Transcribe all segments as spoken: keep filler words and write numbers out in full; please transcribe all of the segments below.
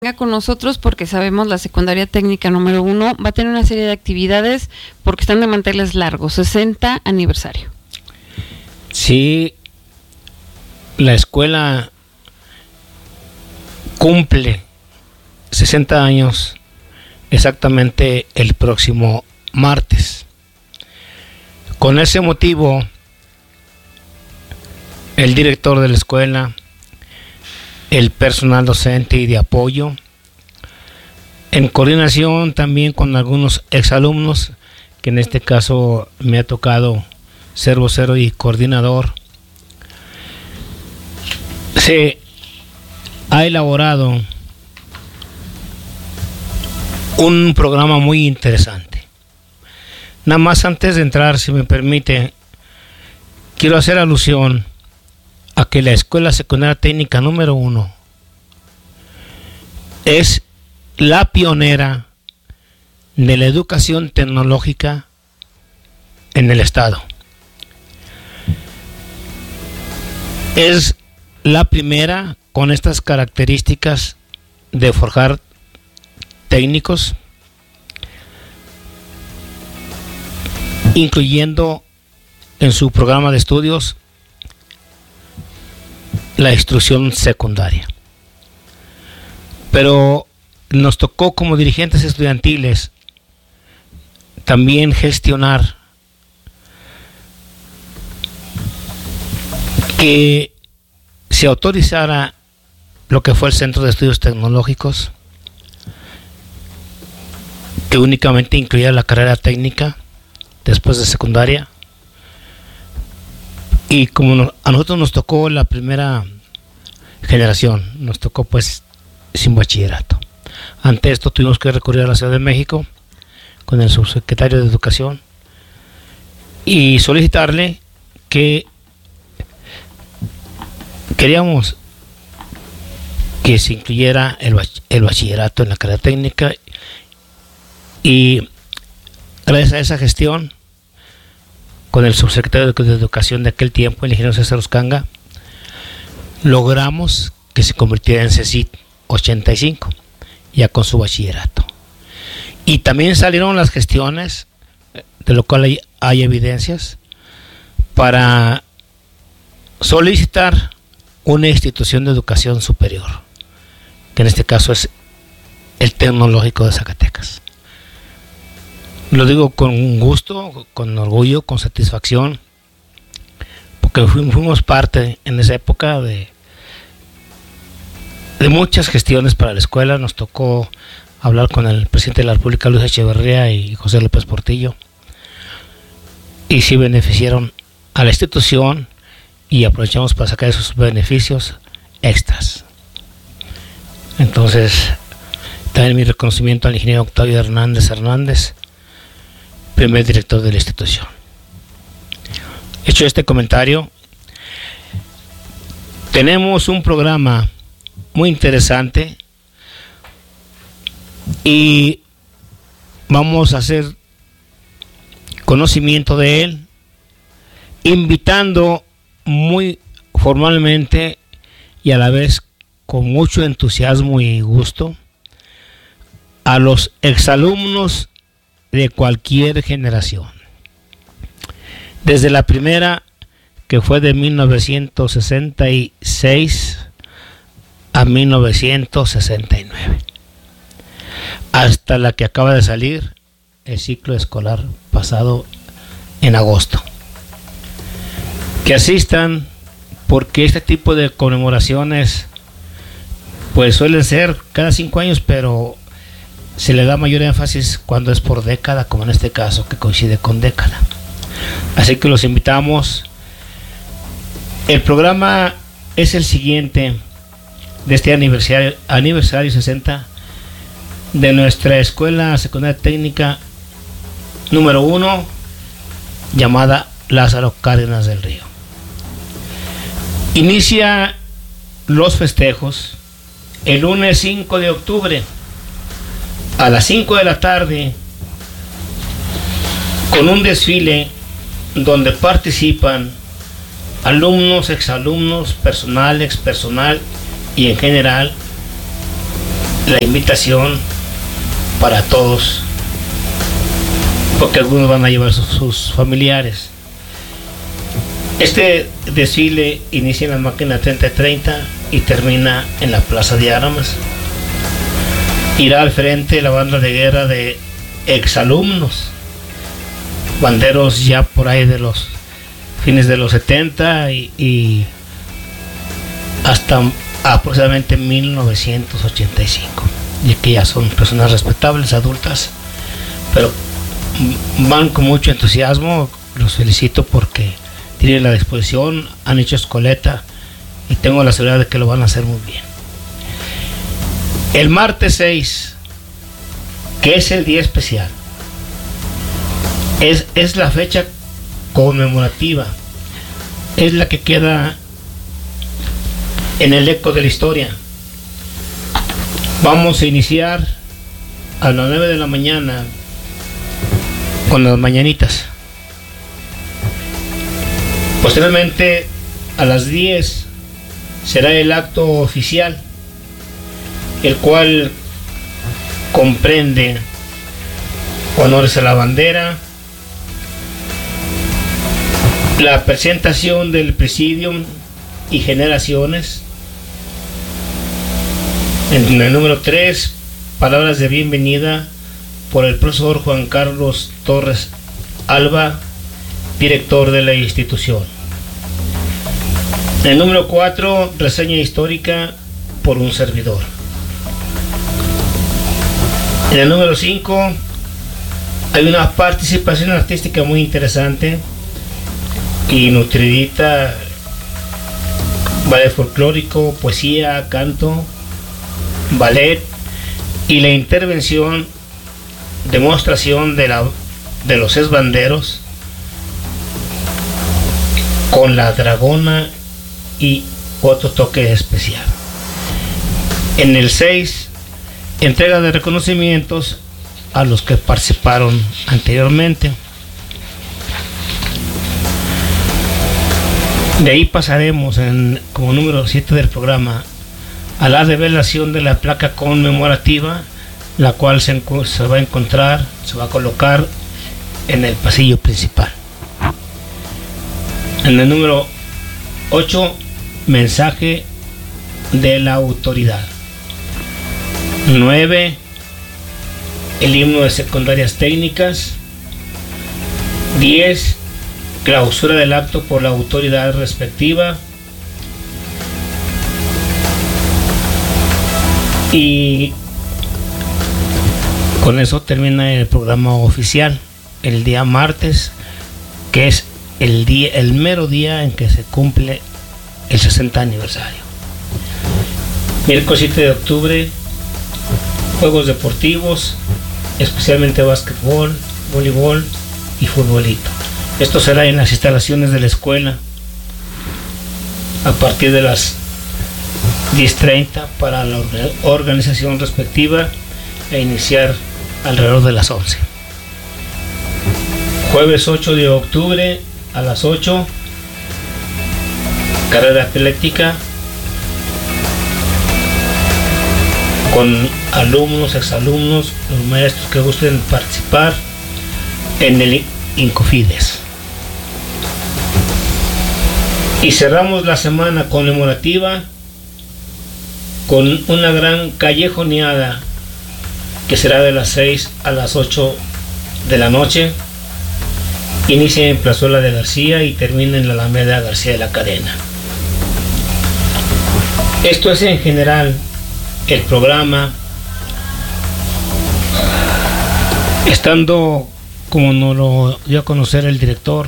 Venga con nosotros porque sabemos la secundaria técnica número uno va a tener una serie de actividades porque están de manteles largos, sesenta aniversario. Sí, la escuela cumple sesenta años exactamente el próximo martes. Con ese motivo, el director de la escuela, el personal docente y de apoyo, en coordinación también con algunos exalumnos, que en este caso me ha tocado ser vocero y coordinador, se ha elaborado un programa muy interesante. Nada más antes de entrar, si me permite, quiero hacer alusión a que la Escuela Secundaria Técnica número uno es la pionera de la educación tecnológica en el estado. Es la primera con estas características de forjar técnicos, incluyendo en su programa de estudios la instrucción secundaria. Pero nos tocó como dirigentes estudiantiles también gestionar que se autorizara lo que fue el Centro de Estudios Tecnológicos, que únicamente incluía la carrera técnica después de secundaria. Y como no, a nosotros nos tocó la primera generación, nos tocó pues sin bachillerato. Ante esto tuvimos que recurrir a la Ciudad de México con el subsecretario de Educación y solicitarle que queríamos que se incluyera el, bach el bachillerato en la carrera técnica, y gracias a esa gestión con el subsecretario de Educación de aquel tiempo, el ingeniero César Uscanga, logramos que se convirtiera en CECIT ochenta y cinco, ya con su bachillerato. Y también salieron las gestiones, de lo cual hay, hay evidencias, para solicitar una institución de educación superior, que en este caso es el Tecnológico de Zacatecas. Lo digo con gusto, con orgullo, con satisfacción, porque fuimos parte en esa época de, de muchas gestiones para la escuela. Nos tocó hablar con el presidente de la República, Luis Echeverría, y José López Portillo, y sí beneficiaron a la institución y aprovechamos para sacar esos beneficios extras. Entonces, también mi reconocimiento al ingeniero Octavio Hernández Hernández, primer director de la institución. Hecho este comentario, tenemos un programa muy interesante y vamos a hacer conocimiento de él, invitando muy formalmente y a la vez con mucho entusiasmo y gusto a los exalumnos de cualquier generación, desde la primera, que fue de mil novecientos sesenta y seis a mil novecientos sesenta y nueve, hasta la que acaba de salir el ciclo escolar pasado en agosto. Que asistan, porque este tipo de conmemoraciones pues suelen ser cada cinco años, pero se le da mayor énfasis cuando es por década, como en este caso, que coincide con década. Así que los invitamos. El programa es el siguiente de este aniversario, aniversario sesenta de nuestra Escuela Secundaria Técnica número uno, llamada Lázaro Cárdenas del Río. Inicia los festejos el lunes cinco de octubre a las cinco de la tarde con un desfile donde participan alumnos, exalumnos, personal, expersonal y en general la invitación para todos, porque algunos van a llevar sus, sus familiares. Este desfile inicia en la máquina treinta treinta y termina en la Plaza de Armas. Irá al frente la banda de guerra de exalumnos, banderos ya por ahí de los fines de los setenta y, y hasta aproximadamente mil novecientos ochenta y cinco, y que ya son personas respetables, adultas, pero van con mucho entusiasmo. Los felicito porque tienen la disposición, han hecho escoleta y tengo la seguridad de que lo van a hacer muy bien. El martes seis, que es el día especial, es, es la fecha conmemorativa, es la que queda en el eco de la historia. Vamos a iniciar a las nueve de la mañana con las mañanitas. Posteriormente a las diez será el acto oficial, el cual comprende honores a la bandera, la presentación del presidium y generaciones. En el número tres, palabras de bienvenida por el profesor Juan Carlos Torres Alba, director de la institución. En el número cuatro, reseña histórica por un servidor. En el número cinco, hay una participación artística muy interesante y nutridita, ballet folclórico, poesía, canto, ballet y la intervención, demostración de, la, de los esbanderos con la dragona y otro toque especial. En el seis, entrega de reconocimientos a los que participaron anteriormente. De ahí pasaremos en, como número siete del programa, a la revelación de la placa conmemorativa, la cual se, se va a encontrar, se va a colocar en el pasillo principal. En el número ocho, mensaje de la autoridad. nueve, el himno de secundarias técnicas. diez, clausura del acto por la autoridad respectiva. Y con eso termina el programa oficial el día martes, que es el día, el mero día en que se cumple el sesenta aniversario. Miércoles siete de octubre, juegos deportivos, especialmente básquetbol, voleibol y futbolito. Esto será en las instalaciones de la escuela a partir de las diez treinta para la organización respectiva e iniciar alrededor de las once. Jueves ocho de octubre a las ocho, carrera atlética con alumnos, exalumnos, los maestros que gusten participar en el Incofides. Y cerramos la semana conmemorativa con una gran callejoneada que será de las seis a las ocho de la noche. Inicia en Plazuela de García y termina en la Alameda García de la Cadena. Esto es en general el programa, estando, como nos lo dio a conocer el director,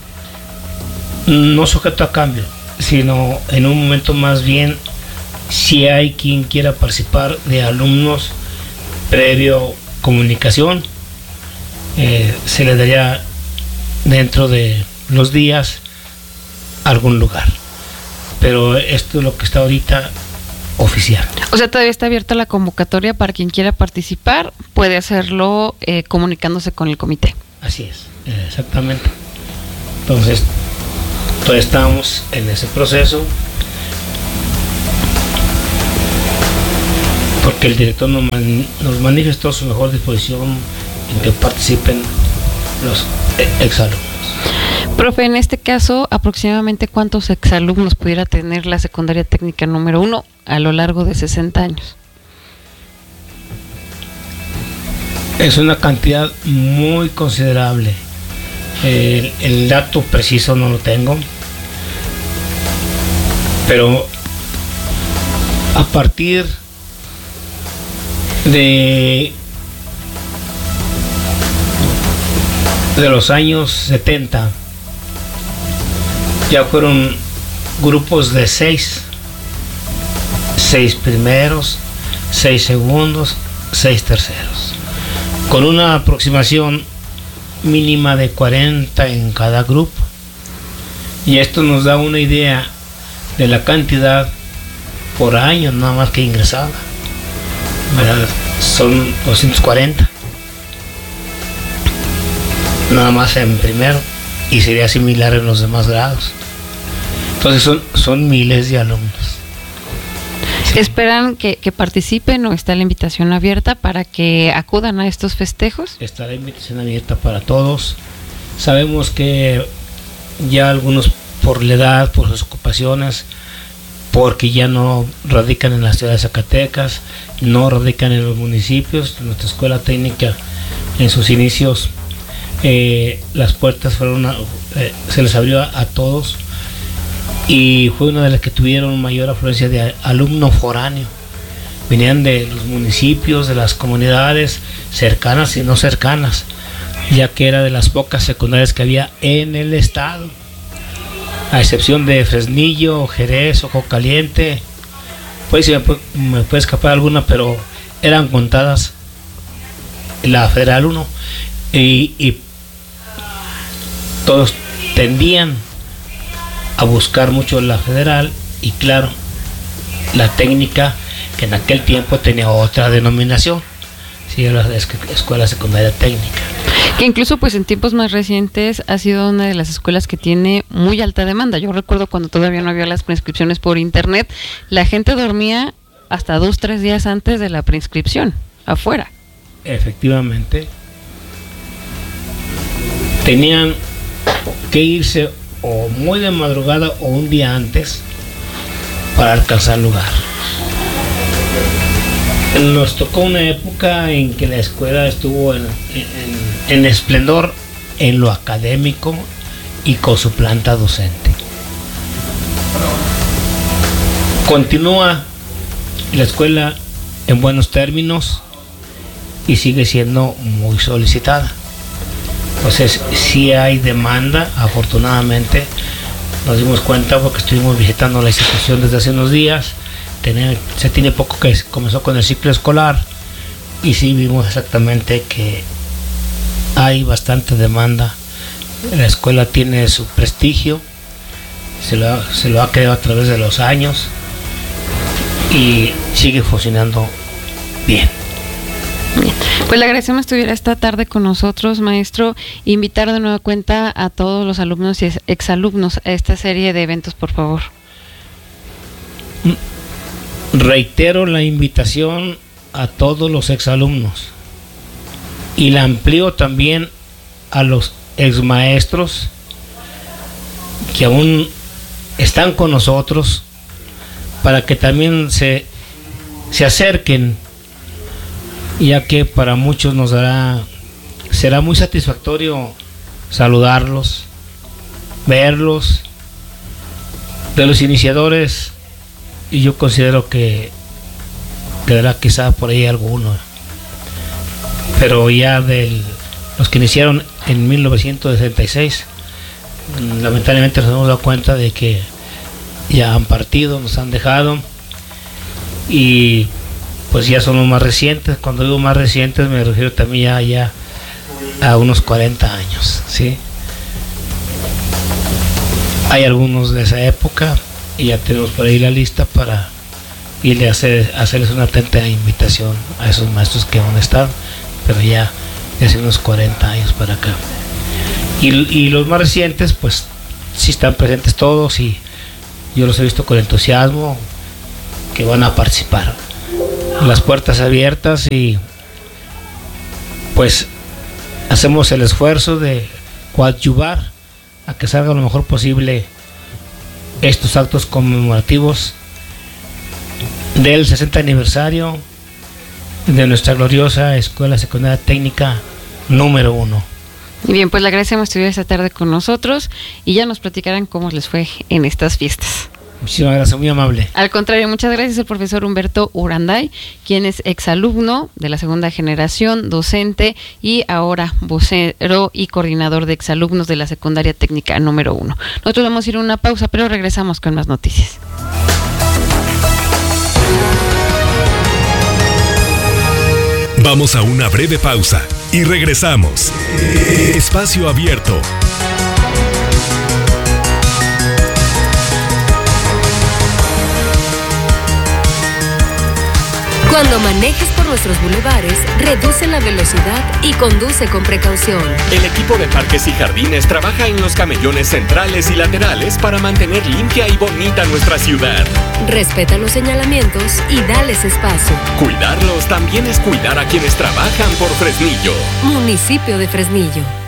no sujeto a cambio, sino en un momento más bien, si hay quien quiera participar de alumnos previo comunicación, eh, se le daría dentro de los días algún lugar, pero esto es lo que está ahorita oficial. O sea, todavía está abierta la convocatoria para quien quiera participar, puede hacerlo eh, comunicándose con el comité. Así es, eh, exactamente. Entonces, todavía estamos en ese proceso. porque el director nos, man, nos manifestó su mejor disposición en que participen los exalumnos. Profe, en este caso, aproximadamente cuántos exalumnos pudiera tener la secundaria técnica número uno a lo largo de sesenta años. Es una cantidad muy considerable. El, el dato preciso no lo tengo, pero a partir de de los años setenta ya fueron grupos de seis, seis primeros, seis segundos, seis terceros, con una aproximación mínima de cuarenta en cada grupo, y esto nos da una idea de la cantidad por año nada más que ingresaba, ¿verdad? Son doscientos cuarenta nada más en primero, y sería similar en los demás grados. Entonces son, son miles de alumnos. ¿Esperan que, que participen o está la invitación abierta para que acudan a estos festejos? Está la invitación abierta para todos. Sabemos que ya algunos por la edad, por sus ocupaciones, porque ya no radican en la ciudad de Zacatecas, no radican en los municipios. Nuestra escuela técnica en sus inicios, eh, las puertas fueron a, eh, se les abrió a, a todos, y fue una de las que tuvieron mayor afluencia de alumno foráneo. Venían de los municipios, de las comunidades cercanas y no cercanas, ya que era de las pocas secundarias que había en el estado, a excepción de Fresnillo, Jerez, Ojo Caliente. Pues si me puede, me puede escapar alguna, pero eran contadas la Federal uno, y, y todos tendían a buscar mucho la Federal, y claro, la técnica, que en aquel tiempo tenía otra denominación, sí, la Escuela Secundaria Técnica. Que incluso pues en tiempos más recientes ha sido una de las escuelas que tiene muy alta demanda. Yo recuerdo cuando todavía no había las preinscripciones por internet, la gente dormía hasta dos, tres días antes de la preinscripción, afuera. Efectivamente. Tenían que irse o muy de madrugada o un día antes para alcanzar lugar. Nos tocó una época en que la escuela estuvo en, en, en esplendor en lo académico y con su planta docente. Continúa la escuela en buenos términos y sigue siendo muy solicitada. Entonces sí hay demanda, afortunadamente. Nos dimos cuenta porque estuvimos visitando la institución desde hace unos días. Tener, se tiene poco que comenzó con el ciclo escolar, y sí vimos exactamente que hay bastante demanda. La escuela tiene su prestigio, se lo, ha, se lo ha creado a través de los años y sigue funcionando bien. Bien. Pues le agradecemos que estuviera esta tarde con nosotros, maestro. Invitar de nueva cuenta a todos los alumnos y exalumnos a esta serie de eventos, por favor. Reitero la invitación a todos los exalumnos, y la amplío también a los exmaestros que aún están con nosotros, para que también se, se acerquen, ya que para muchos nos dará, será muy satisfactorio saludarlos, verlos. De los iniciadores, y yo considero que quedará quizá por ahí alguno, pero ya de los que iniciaron en mil novecientos sesenta y seis, lamentablemente nos hemos dado cuenta de que ya han partido, nos han dejado, y pues ya son los más recientes. Cuando digo más recientes me refiero también ya, ya a unos cuarenta años, ¿sí? Hay algunos de esa época, y ya tenemos por ahí la lista para irle a hacer, hacerles una atenta invitación a esos maestros que aún están, pero ya de hace unos cuarenta años para acá. Y, y los más recientes, pues sí están presentes todos, y yo los he visto con entusiasmo que van a participar. las puertas abiertas y pues hacemos el esfuerzo de coadyuvar a que salga lo mejor posible estos actos conmemorativos del sesenta aniversario de nuestra gloriosa Escuela Secundaria Técnica número uno. Y bien, pues le agradecemos que estuviera esta tarde con nosotros y ya nos platicarán cómo les fue en estas fiestas. Muchísimas gracias, muy amable. Al contrario, muchas gracias al profesor Humberto Uranday, quien es exalumno de la segunda generación, docente y ahora vocero y coordinador de exalumnos de la secundaria técnica número uno. Nosotros vamos a ir a una pausa, pero regresamos con más noticias. Vamos a una breve pausa y regresamos. Espacio Abierto. Cuando manejes por nuestros bulevares, reduce la velocidad y conduce con precaución. El equipo de Parques y Jardines trabaja en los camellones centrales y laterales para mantener limpia y bonita nuestra ciudad. Respeta los señalamientos y dales espacio. Cuidarlos también es cuidar a quienes trabajan por Fresnillo. Municipio de Fresnillo.